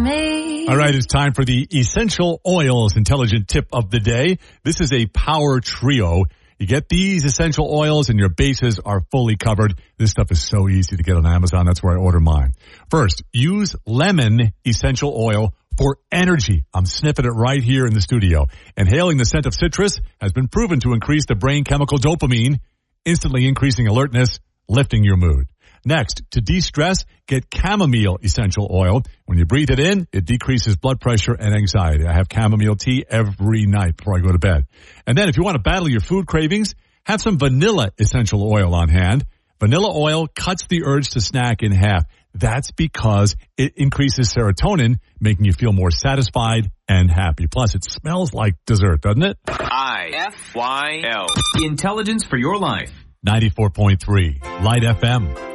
me. All right, it's time for the Essential Oils Intelligent Tip of the Day. This is a power trio. You get these essential oils and your bases are fully covered. This stuff is so easy to get on Amazon. That's where I order mine. First, use lemon essential oil for energy. I'm sniffing it right here in the studio. Inhaling the scent of citrus has been proven to increase the brain chemical dopamine, instantly increasing alertness, lifting your mood. Next, to de-stress, get chamomile essential oil. When you breathe it in, it decreases blood pressure and anxiety. I have chamomile tea every night before I go to bed. And then if you want to battle your food cravings, have some vanilla essential oil on hand. Vanilla oil cuts the urge to snack in half. That's because it increases serotonin, making you feel more satisfied and happy. Plus, it smells like dessert, doesn't it? IFYL. Intelligence for your life. 94.3 Light FM.